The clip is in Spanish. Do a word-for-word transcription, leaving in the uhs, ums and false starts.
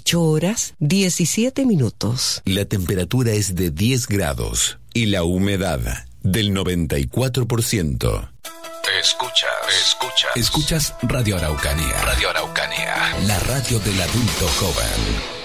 ocho horas, diecisiete minutos. La temperatura es de diez grados y la humedad del noventa y cuatro por ciento. Escuchas, escuchas. Escuchas Radio Araucanía. Radio Araucanía. La radio del adulto joven.